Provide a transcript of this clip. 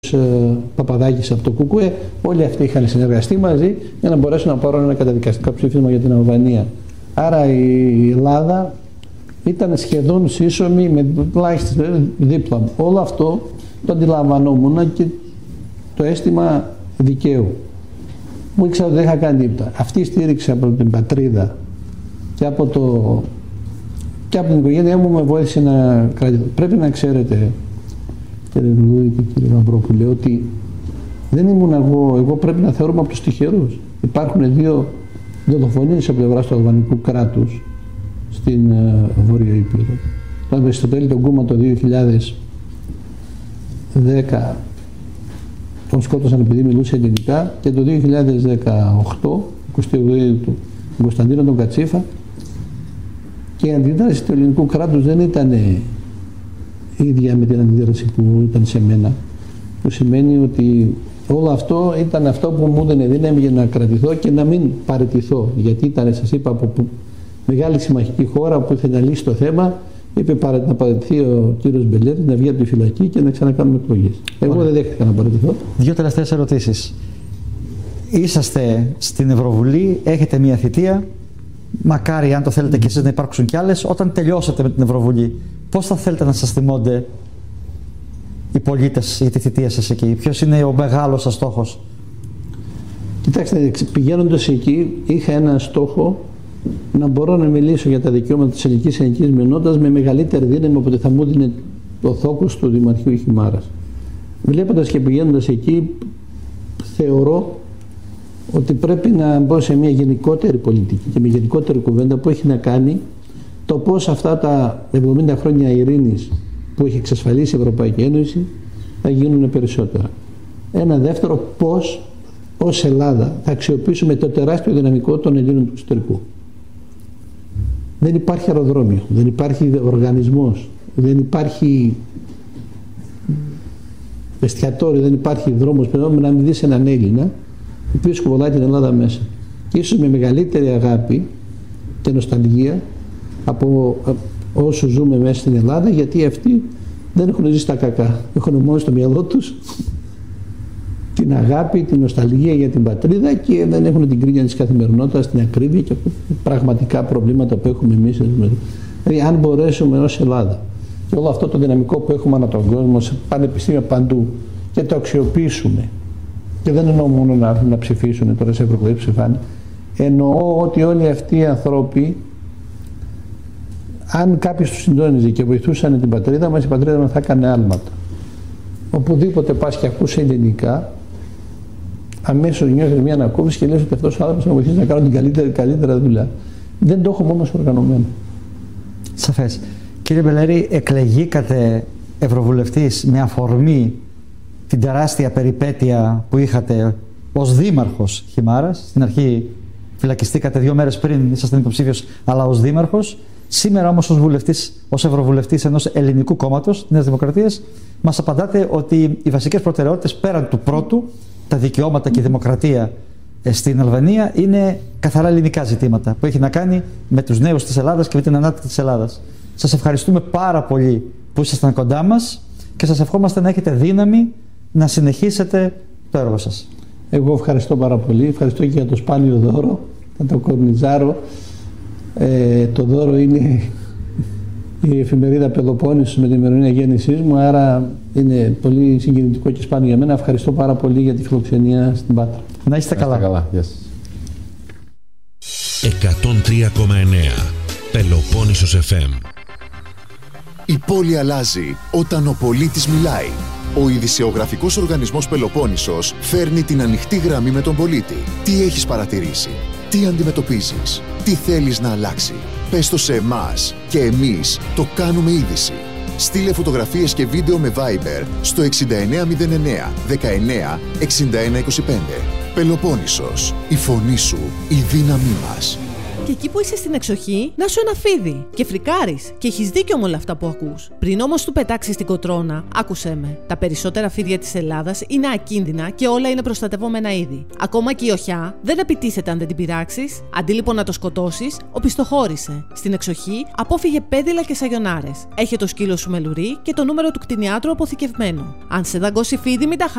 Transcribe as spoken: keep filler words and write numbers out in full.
Παπαδάκης από το Κουκουέ, όλοι αυτοί είχαν συνεργαστεί μαζί για να μπορέσουν να πάρουν ένα καταδικαστικό ψήφισμα για την Αλβανία. Άρα η Ελλάδα ήταν σχεδόν σύσσωμη με τουλάχιστον δίπλα μου. Όλο αυτό το αντιλαμβανόμουν και το αίσθημα δικαίου. Μου ήξερα ότι δεν είχα κάνει τίποτα. Αυτή η στήριξη από την πατρίδα και από, το, και από την οικογένειά μου με βοήθησε να κρατήσω. Πρέπει να ξέρετε, κύριε Λουδί και κύριε Μαυρόπουλε, ότι δεν ήμουν εγώ, εγώ πρέπει να θεωρούμε από τους τυχερούς. Υπάρχουν δύο δολοφονίες από πλευράς του αλβανικού κράτους στην uh, Βόρειο Ήπειρο. Το Αριστοτέλη τον Κούμα το δύο χιλιάδες δέκα τον σκότωσαν επειδή μιλούσε ελληνικά και το δύο χιλιάδες δεκαοκτώ, εικοστή ογδόη του Κωνσταντίνο τον Κατσίφα, και η αντίδραση του ελληνικού κράτους δεν ήταν ίδια με την αντίδραση που ήταν σε μένα, που σημαίνει ότι όλο αυτό ήταν αυτό που μου έδινε δύναμη για να κρατηθώ και να μην παραιτηθώ, γιατί ήταν, σας είπα, από μεγάλη συμμαχική χώρα που ήθελε να λύσει το θέμα. Είπε να παραιτηθεί ο κύριος Μπελέρης, να βγει από τη φυλακή και να ξανακάνουμε εκλογές. Εγώ Ωραία. δεν δέχτηκα να παραιτηθώ. Δύο τελευταίες ερωτήσεις. Είσαστε στην Ευρωβουλή, έχετε μία θητεία. Μακάρι, αν το θέλετε και εσείς, να υπάρξουν κι άλλες. Όταν τελειώσετε με την Ευρωβουλή, πώς θα θέλετε να σας θυμώνται οι πολίτες για τη θητεία σας εκεί? Ποιος είναι ο μεγάλος σας στόχος? Κοιτάξτε, πηγαίνοντας εκεί, είχα ένα στόχο να μπορώ να μιλήσω για τα δικαιώματα της ελληνικής ελληνικής μειονότητας με μεγαλύτερη δύναμη από ότι θα μου έδινε το θόκος του Δημαρχείου Χιμάρας. Βλέποντας και πηγαίνοντας εκεί, θεωρώ ότι πρέπει να μπω σε μια γενικότερη πολιτική και μια γενικότερη κουβέντα που έχει να κάνει το πώς αυτά τα εβδομήντα χρόνια ειρήνης που έχει εξασφαλίσει η Ευρωπαϊκή Ένωση θα γίνουν περισσότερα. Ένα δεύτερο, πώς ως Ελλάδα θα αξιοποιήσουμε το τεράστιο δυναμικό των Ελλήνων του εξωτερικού. Δεν υπάρχει αεροδρόμιο, δεν υπάρχει οργανισμός, δεν υπάρχει εστιατόριο, δεν υπάρχει δρόμος πλέον να μην δεις έναν Έλληνα ο οποίος κουβαλάει την Ελλάδα μέσα. Και ίσως με μεγαλύτερη αγάπη και νοσταλγία από όσους ζούμε μέσα στην Ελλάδα, γιατί αυτοί δεν έχουν ζήσει τα κακά. Έχουν μόνο στο μυαλό τους την αγάπη, την νοσταλγία για την πατρίδα και δεν έχουν την κρίνια της καθημερινότητας, την ακρίβεια και πραγματικά προβλήματα που έχουμε εμείς. Δηλαδή, αν μπορέσουμε ως Ελλάδα και όλο αυτό το δυναμικό που έχουμε ανά τον κόσμο, σε πανεπιστήμια παντού, και το αξιοποιήσουμε, και δεν εννοώ μόνο να, να ψηφίσουν τώρα σε ευρωεκλογές που ψηφάνε, εννοώ ότι όλοι αυτοί οι άνθρωποι, αν κάποιος τους συντόνιζε και βοηθούσαν την πατρίδα μας, η πατρίδα μας θα έκανε άλματα. Οπουδήποτε πας και ακούς ελληνικά, αμέσως νιώθεις μια ανακούφιση και λες ότι αυτός ο άνθρωπος θα βοηθήσει να κάνω την καλύτερη, καλύτερα δουλειά. Δεν το έχουμε όμως οργανωμένο. Σαφές. Κύριε Μπελέρη, εκλεγήκατε ευρωβουλευτής με αφορμή την τεράστια περιπέτεια που είχατε ως δήμαρχος Χιμάρας. Στην αρχή φυλακιστήκατε δύο μέρες πριν, ήσασταν υποψήφιος, αλλά ως δήμαρχος. Σήμερα όμως ως βουλευτής, ως ευρωβουλευτής ενός ελληνικού κόμματος, της Νέας Δημοκρατίας, μας απαντάτε ότι οι βασικές προτεραιότητες πέραν του πρώτου, τα δικαιώματα και η δημοκρατία στην Αλβανία, είναι καθαρά ελληνικά ζητήματα που έχει να κάνει με τους νέους της Ελλάδας και με την ανάπτυξη της Ελλάδας. Σας ευχαριστούμε πάρα πολύ που ήσασταν κοντά μας και σας ευχόμαστε να έχετε δύναμη να συνεχίσετε το έργο σας. Εγώ ευχαριστώ πάρα πολύ. Ευχαριστώ και για το σπάνιο δώρο. Θα το κορνιζάρω. Ε, το δώρο είναι η εφημερίδα Πελοπόννησος με την ημερομηνία γέννησής μου, άρα είναι πολύ συγκινητικό και σπάνιο για μένα. Ευχαριστώ πάρα πολύ για τη φιλοξενία στην Πάτρα. Να είστε καλά. καλά. Yes. εκατόν τρία κόμμα εννέα Πελοπόννησος εφ εμ. Η πόλη αλλάζει όταν ο πολίτης μιλάει. Ο ειδησεογραφικός οργανισμός Πελοπόννησος φέρνει την ανοιχτή γραμμή με τον πολίτη. Τι έχεις παρατηρήσει, τι αντιμετωπίζεις, τι θέλεις να αλλάξει. Πες το σε εμάς και εμείς το κάνουμε είδηση. Στείλε φωτογραφίες και βίντεο με Viber στο εξήντα εννέα μηδέν εννέα δεκαεννέα εξήντα ένα είκοσι πέντε. Πελοπόννησος. Η φωνή σου, η δύναμή μας. και εκεί που είσαι στην εξοχή, να σου ένα φίδι. Και φρικάρεις. Και έχεις δίκιο με όλα αυτά που ακούς. Πριν όμως του πετάξεις την κοτρώνα, άκουσέ με. Τα περισσότερα φίδια της Ελλάδας είναι ακίνδυνα και όλα είναι προστατευόμενα είδη. Ακόμα και η οχιά δεν επιτίθεται αν δεν την πειράξεις. Αντί λοιπόν να το σκοτώσεις, οπισθοχώρησε. Στην εξοχή, απόφυγε πέδιλα και σαγιονάρες. Έχε το σκύλο σου με λουρί και το νούμερο του κτηνιάτρου αποθηκευμένο. Αν σε δαγκώσει φίδι, μην τα